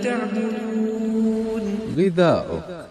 تعبدون. غذاؤك.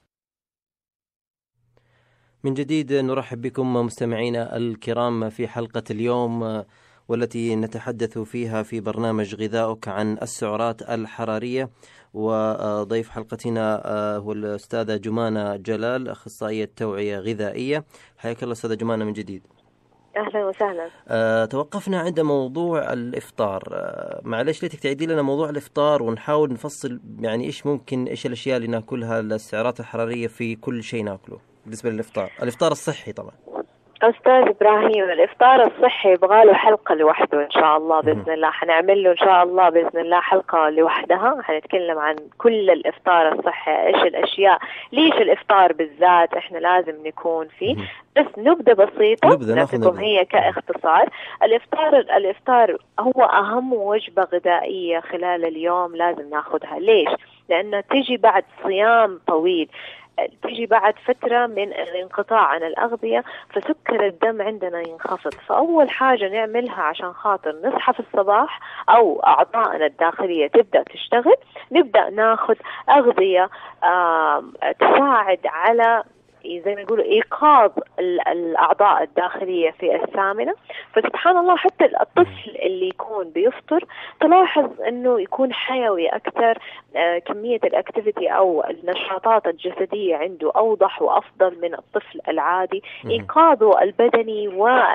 من جديد نرحب بكم مستمعينا الكرام في حلقة اليوم، والتي نتحدث فيها في برنامج غذاؤك عن السعرات الحرارية. وضيف حلقتنا هو الأستاذة جمانة جلال، أخصائية توعية غذائية. حياك الله أستاذة جمانة من جديد. أهلا وسهلا. توقفنا عند موضوع الإفطار. معلش ليتك تعيدي لنا موضوع الإفطار ونحاول نفصل يعني إيش الأشياء اللي نأكلها، السعرات الحرارية في كل شيء نأكله بالنسبة للإفطار، الإفطار الصحي طبعا. أستاذ إبراهيم، الإفطار الصحي يبغاله حلقة لوحده إن شاء الله بإذن الله. حنعمل له إن شاء الله بإذن الله حلقة لوحدها، حنتكلم عن كل الإفطار الصحي، إيش الأشياء، ليش الإفطار بالذات إحنا لازم نكون فيه. بس نبدأ بسيطة نعطيكم هي كاختصار. الإفطار هو أهم وجبة غذائية خلال اليوم لازم ناخدها. ليش؟ لأنه تيجي بعد صيام طويل، تيجي بعد فترة من الانقطاع عن الأغذية، فسكر الدم عندنا ينخفض. فأول حاجة نعملها عشان خاطر نصحى في الصباح أو أعضائنا الداخلية تبدأ تشتغل، نبدأ ناخد أغذية تساعد على زي ما يقولوا إيقاظ الأعضاء الداخلية في الثامنة. فسبحان الله حتى الطفل اللي يكون بيفطر تلاحظ أنه يكون حيوي أكثر، كمية الأكتيفيتي أو النشاطات الجسدية عنده أوضح وأفضل من الطفل العادي. إيقاظه البدني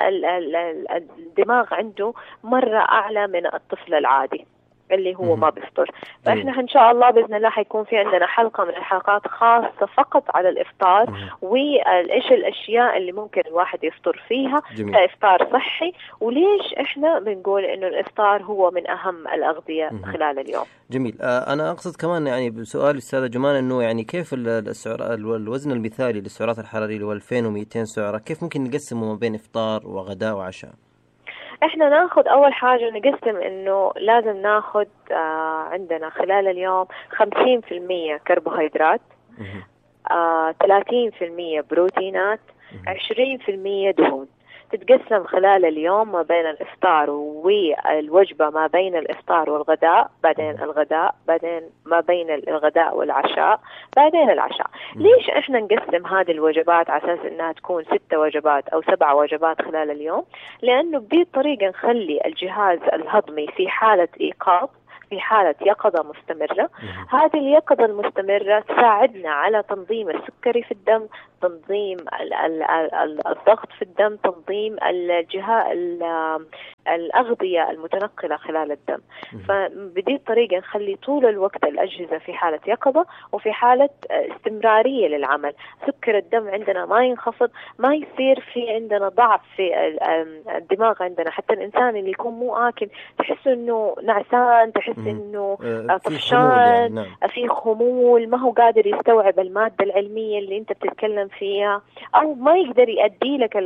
والدماغ عنده مرة أعلى من الطفل العادي اللي هو ما بيفطر. فإحنا إن شاء الله بإذن الله حيكون في عندنا حلقة من الحلقات خاصة فقط على الإفطار وإيش الأشياء اللي ممكن الواحد يفطر فيها كإفطار صحي، وليش إحنا بنقول إنه الإفطار هو من أهم الأغذية خلال اليوم. جميل. أنا أقصد كمان يعني بسؤال أستاذة جمال إنه يعني كيف الوزن المثالي للسعرات الحرارية اللي هو 2200 سعرة، كيف ممكن نقسمه ما بين إفطار وغداء وعشاء؟ احنا ناخد اول حاجة نقسم انه لازم ناخد عندنا خلال اليوم 50% كربوهيدرات، 30% بروتينات، 20% دهون. تتقسم خلال اليوم ما بين الإفطار والوجبة ما بين الإفطار والغداء، بعدين الغداء، بعدين ما بين الغداء والعشاء، بعدين العشاء. ليش إحنا نقسم هذه الوجبات على أساس إنها تكون 6 وجبات أو 7 وجبات خلال اليوم؟ لأنه بهذه الطريقة نخلي الجهاز الهضمي في حالة إيقاظ، في حالة يقظة مستمرة. هذه اليقظة المستمرة تساعدنا على تنظيم السكري في الدم، تنظيم الضغط في الدم، تنظيم الأغذية المتنقلة خلال الدم. فبدي الطريقة نخلي طول الوقت الأجهزة في حالة يقظة وفي حالة استمرارية للعمل. سكر الدم عندنا ما ينخفض، ما يصير في عندنا ضعف في الدماغ عندنا. حتى الإنسان اللي يكون مو آكل تحس إنه نعسان، تحس إنه طفشان، يعني في خمول، ما هو قادر يستوعب المادة العلمية اللي أنت بتتكلم فيها، أو ما يقدر يؤدي لك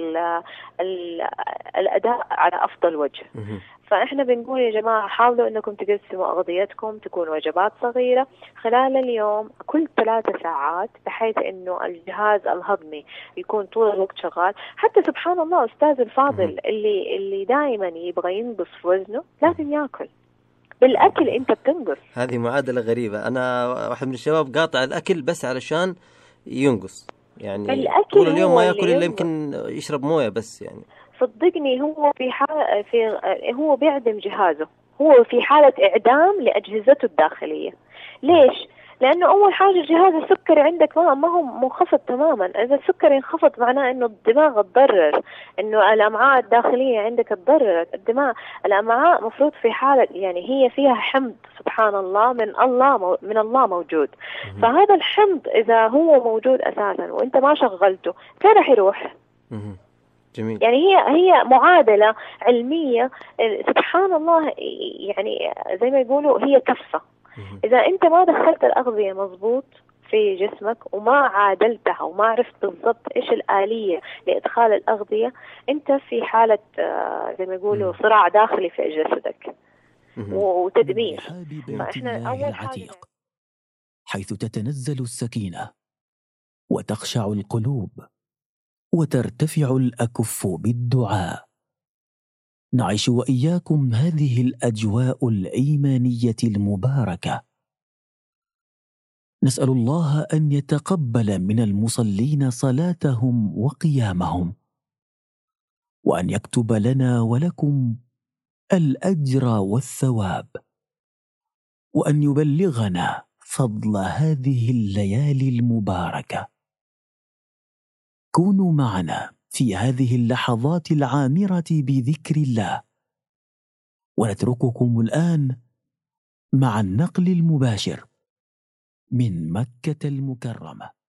الأداء على أفضل وجه. فإحنا بنقول يا جماعة حاولوا أنكم تقسموا أغذيتكم، تكون وجبات صغيرة خلال اليوم كل 3 ساعات، بحيث أنه الجهاز الهضمي يكون طول الوقت شغال. حتى سبحان الله أستاذ الفاضل اللي دائما يبغى ينقص في وزنه لازم يأكل. بالأكل أنت بتنقص. هذه معادلة غريبة. أنا واحد من الشباب قاطع الأكل بس علشان ينقص، يعني طول اليوم ما يأكل إلا يمكن يشرب موية بس. يعني صدقني هو هو بيعدم جهازه، هو في حالة إعدام لأجهزته الداخلية. ليش؟ لأنه أول حاجة جهاز السكري عندك ما هو منخفض تماما. إذا السكري انخفض معناه إنه الدماغ تضرر، إنه الأمعاء الداخلية عندك تضررت. الأمعاء مفروض في حالة يعني هي فيها حمض سبحان الله من الله موجود. فهذا الحمض إذا هو موجود أساسا وإنت ما شغلته كيف راح يروح؟ جميل. يعني هي معادلة علمية سبحان الله. يعني زي ما يقولوا هي كفة. إذا أنت ما دخلت الأغذية مضبوط في جسمك وما عادلتها وما عرفت بالضبط إيش الآلية لإدخال الأغذية، أنت في حالة زي ما يقولوا صراع داخلي في جسدك وتدمير. فإحنا أول حاجة حيث تتنزل السكينة وتخشع القلوب وترتفع الأكف بالدعاء. نعيش وإياكم هذه الأجواء الإيمانية المباركة نسأل الله أن يتقبل من المصلين صلاتهم وقيامهم، وأن يكتب لنا ولكم الأجر والثواب، وأن يبلغنا فضل هذه الليالي المباركة. كونوا معنا في هذه اللحظات العامرة بذكر الله، ونترككم الآن مع النقل المباشر من مكة المكرمة.